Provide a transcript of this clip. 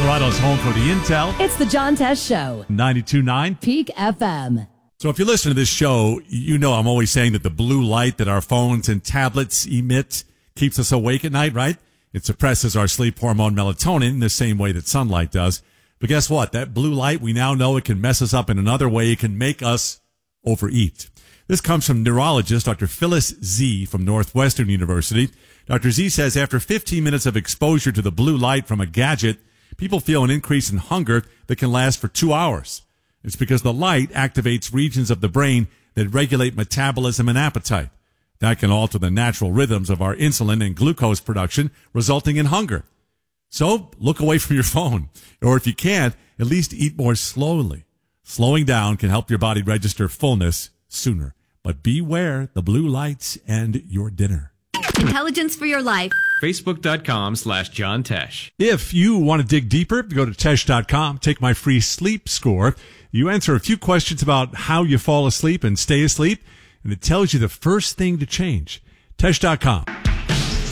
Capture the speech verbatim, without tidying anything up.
Colorado's home for the Intel. It's the John Test Show. ninety-two point nine Peak F M. So if you listen to this show, you know I'm always saying that the blue light that our phones and tablets emit keeps us awake at night, right? It suppresses our sleep hormone melatonin in the same way that sunlight does. But guess what? That blue light, we now know it can mess us up in another way. It can make us overeat. This comes from neurologist Doctor Phyllis Z from Northwestern University. Doctor Z says after fifteen minutes of exposure to the blue light from a gadget, people feel an increase in hunger that can last for two hours. It's because the light activates regions of the brain that regulate metabolism and appetite. That can alter the natural rhythms of our insulin and glucose production, resulting in hunger. So look away from your phone. Or if you can't, at least eat more slowly. Slowing down can help your body register fullness sooner. But beware the blue lights and your dinner. Intelligence for your life. Facebook.com slash John Tesh. If you want to dig deeper, go to Tesh dot com. Take my free sleep score. You answer a few questions about how you fall asleep and stay asleep, and it tells you the first thing to change. Tesh dot com.